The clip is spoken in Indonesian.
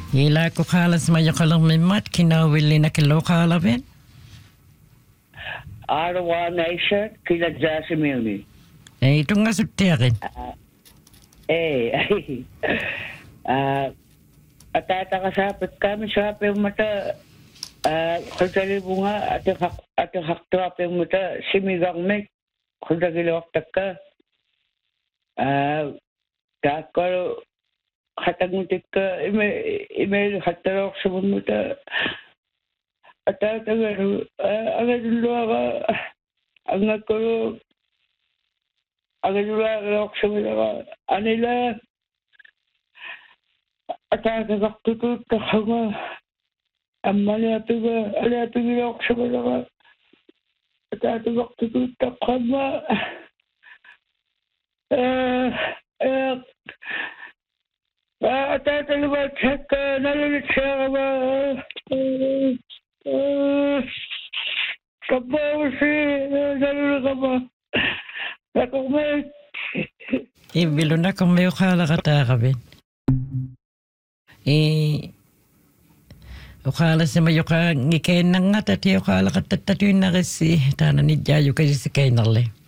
Ila ko kalas mayo kalang mimat kinawili na kilo kalabin. Arawa Nation, kila Jasimili. Ito nga sutiakin. Atata kasapit kami sa apeng mata. Kaldali bunga at hakto apeng mata simigang mek. Kaldali waktak ka. Kakal hatagmutik ka email hatarok sa mata. Atata agad luwa ka. Angad ko agad luwa ka sa mata. Anila atata kaktutot ka kama. Amma alatuga ako sa malaka. Atata kaktutot ka kama. Atata luwa check nalilit siya kama. Kabaw si nalilit kama. Nakumay. Ibilo na kung may ukala katakabin. Ukala si mayo ka ngikain na nga tati ukala ka tatatuin na kasi tana ni Jayo kasi si Kainarle.